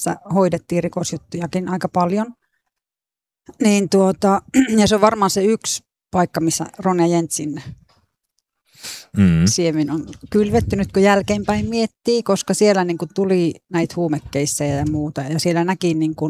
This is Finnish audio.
missä hoidettiin rikosjuttujakin aika paljon. Niin ja se on varmaan se yksi paikka, missä Ronja Jentsin siemen on kylvetty nyt, kun jälkeenpäin miettii, koska siellä niin kuin tuli näitä huumekeissejä ja muuta. Ja siellä näki niin kuin